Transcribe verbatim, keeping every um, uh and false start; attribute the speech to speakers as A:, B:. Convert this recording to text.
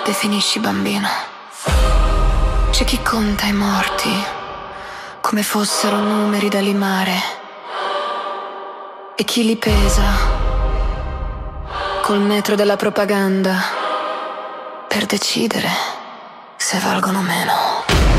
A: definisci bambino. C'è chi conta i morti come fossero numeri da limare e chi li pesa col metro della propaganda per decidere se valgono meno.